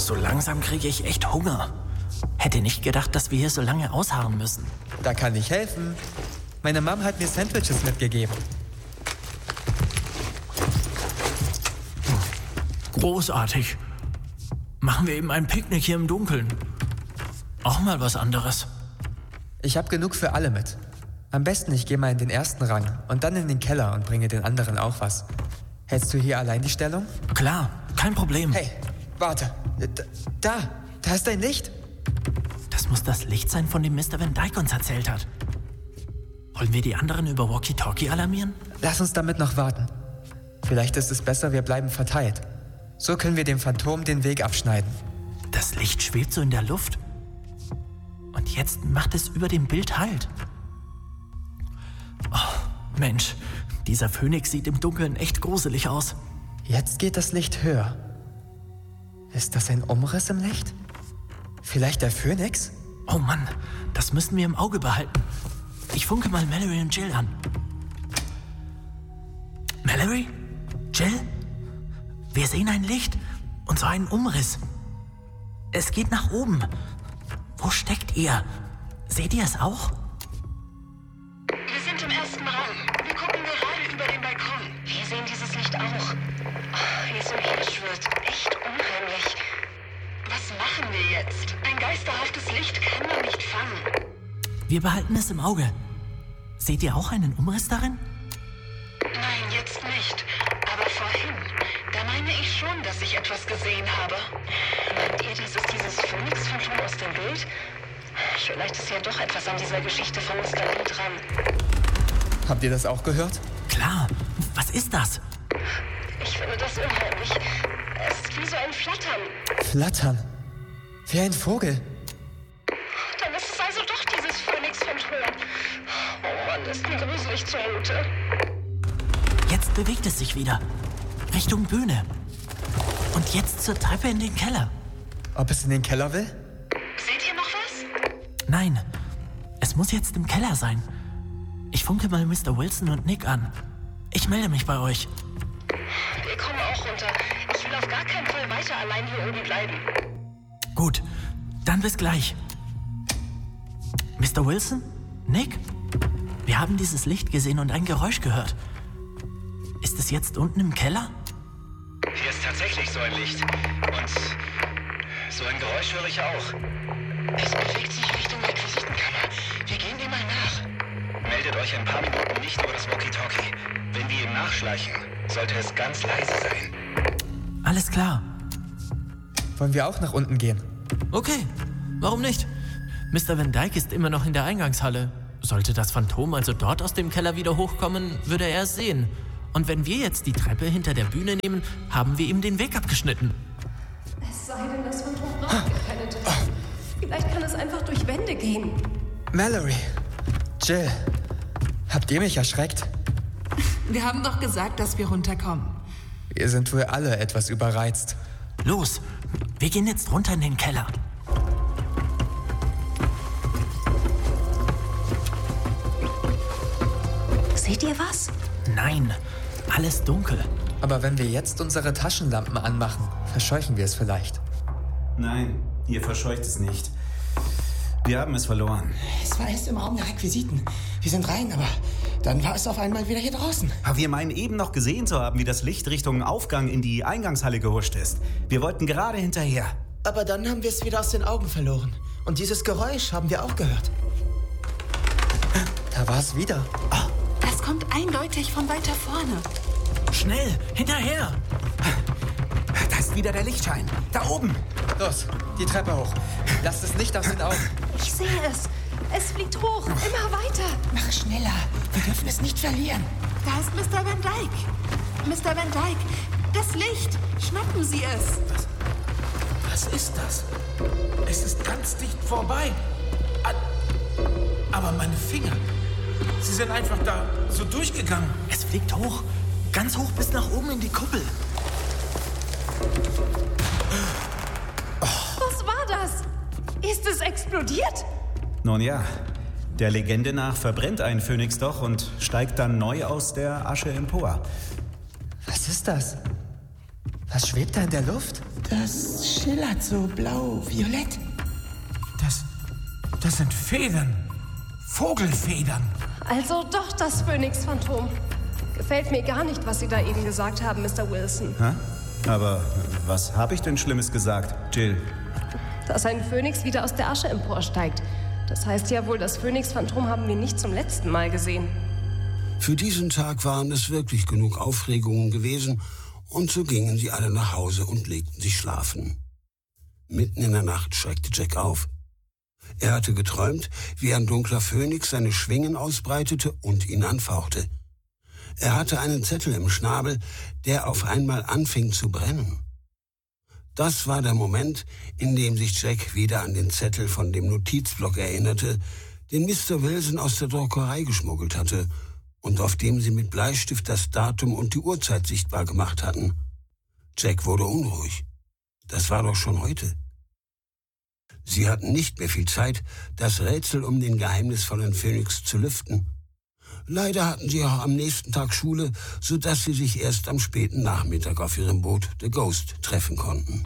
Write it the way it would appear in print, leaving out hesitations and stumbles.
So langsam kriege ich echt Hunger. Hätte nicht gedacht, dass wir hier so lange ausharren müssen. Da kann ich helfen. Meine Mom hat mir Sandwiches mitgegeben. Großartig. Machen wir eben ein Picknick hier im Dunkeln. Auch mal was anderes. Ich habe genug für alle mit. Am besten, ich gehe mal in den ersten Rang und dann in den Keller und bringe den anderen auch was. Hältst du hier allein die Stellung? Klar, kein Problem. Hey, warte. Da ist ein Licht. Das muss das Licht sein, von dem Mr. Van Dyke uns erzählt hat. Wollen wir die anderen über Walkie-Talkie alarmieren? Lass uns damit noch warten. Vielleicht ist es besser, wir bleiben verteilt. So können wir dem Phantom den Weg abschneiden. Das Licht schwebt so in der Luft. Und jetzt macht es über dem Bild Halt. Oh, Mensch, dieser Phönix sieht im Dunkeln echt gruselig aus. Jetzt geht das Licht höher. Ist das ein Umriss im Licht? Vielleicht der Phönix? Oh Mann, das müssen wir im Auge behalten. Ich funke mal Mallory und Jill an. Mallory? Jill? Wir sehen ein Licht und so einen Umriss. Es geht nach oben. Wo steckt ihr? Seht ihr es auch? Wir sind im ersten Raum. Wir gucken gerade über den Balkon. Wir sehen dieses Licht auch. Wie es so hier schwirrt. Echt unheimlich. Was machen wir jetzt? Ein geisterhaftes Licht kann man nicht fangen. Wir behalten es im Auge. Seht ihr auch einen Umriss darin? Nein, jetzt nicht. Aber vorhin, da meine ich schon, dass ich etwas gesehen habe. Meint ihr, das ist dieses Phönix-Phantom aus dem Bild? Vielleicht ist ja doch etwas an dieser Geschichte von Mr. Lee dran. Habt ihr das auch gehört? Klar. Was ist das? Ich finde das unheimlich. Es ist wie so ein Flattern. Flattern. Wie ein Vogel. Dann ist es also doch dieses Phönix-Phantom. Oh Mann, ist mir gruselig zumute. Jetzt bewegt es sich wieder. Richtung Bühne. Und jetzt zur Treppe in den Keller. Ob es in den Keller will? Seht ihr noch was? Nein, es muss jetzt im Keller sein. Ich funke mal Mr. Wilson und Nick an. Ich melde mich bei euch. Wir kommen auch runter. Ich will auf gar keinen Fall weiter allein hier oben bleiben. Gut, dann bis gleich. Mr. Wilson? Nick? Wir haben dieses Licht gesehen und ein Geräusch gehört. Ist es jetzt unten im Keller? Hier ist tatsächlich so ein Licht. Und so ein Geräusch höre ich auch. Es bewegt sich Richtung Requisitenkammer. Wir gehen dem mal nach. Meldet euch ein paar Minuten nicht über das Walkie-Talkie. Wenn wir ihm nachschleichen, sollte es ganz leise sein. Alles klar. Wollen wir auch nach unten gehen? Okay, warum nicht? Mr. Van Dyke ist immer noch in der Eingangshalle. Sollte das Phantom also dort aus dem Keller wieder hochkommen, würde er es sehen. Und wenn wir jetzt die Treppe hinter der Bühne nehmen, haben wir ihm den Weg abgeschnitten. Es sei denn, das Phantom braucht keine Treppe. Vielleicht kann es einfach durch Wände gehen. Mallory. Jill. Habt ihr mich erschreckt? Wir haben doch gesagt, dass wir runterkommen. Wir sind wohl alle etwas überreizt. Los, wir gehen jetzt runter in den Keller. Seht ihr was? Nein, alles dunkel. Aber wenn wir jetzt unsere Taschenlampen anmachen, verscheuchen wir es vielleicht. Nein, ihr verscheucht es nicht. Wir haben es verloren. Es war erst im Raum der Requisiten. Wir sind rein, aber dann war es auf einmal wieder hier draußen. Aber wir meinen eben noch gesehen zu haben, wie das Licht Richtung Aufgang in die Eingangshalle gehuscht ist. Wir wollten gerade hinterher. Aber dann haben wir es wieder aus den Augen verloren. Und dieses Geräusch haben wir auch gehört. Da war es wieder. Oh, das kommt eindeutig von weiter vorne. Schnell, hinterher! Da ist wieder der Lichtschein. Da oben. Los, die Treppe hoch. Lasst es nicht aus den Augen. Ich sehe es. Es fliegt hoch. Immer weiter. Mach schneller. Wir dürfen es nicht verlieren. Da ist Mr. Van Dyke. Mr. Van Dyke, das Licht. Schnappen Sie es. Was ist das? Es ist ganz dicht vorbei. Aber meine Finger, sie sind einfach da so durchgegangen. Es fliegt hoch. Ganz hoch bis nach oben in die Kuppel. Was war das? Ist es explodiert? Nun ja, der Legende nach verbrennt ein Phönix doch und steigt dann neu aus der Asche empor. Was ist das? Was schwebt da in der Luft? Das schillert so blau-violett. Das sind Federn. Vogelfedern. Also doch das Phönix-Phantom. Gefällt mir gar nicht, was Sie da eben gesagt haben, Mr. Wilson. Hä? Aber was habe ich denn Schlimmes gesagt, Jill? Dass ein Phönix wieder aus der Asche emporsteigt. Das heißt ja wohl, das Phönix-Phantom haben wir nicht zum letzten Mal gesehen. Für diesen Tag waren es wirklich genug Aufregungen gewesen, und so gingen sie alle nach Hause und legten sich schlafen. Mitten in der Nacht schreckte Jack auf. Er hatte geträumt, wie ein dunkler Phönix seine Schwingen ausbreitete und ihn anfauchte. Er hatte einen Zettel im Schnabel, der auf einmal anfing zu brennen. Das war der Moment, in dem sich Jack wieder an den Zettel von dem Notizblock erinnerte, den Mr. Wilson aus der Druckerei geschmuggelt hatte und auf dem sie mit Bleistift das Datum und die Uhrzeit sichtbar gemacht hatten. Jack wurde unruhig. Das war doch schon heute. Sie hatten nicht mehr viel Zeit, das Rätsel um den geheimnisvollen Phönix zu lüften. Leider hatten sie auch am nächsten Tag Schule, sodass sie sich erst am späten Nachmittag auf ihrem Boot The Ghost treffen konnten.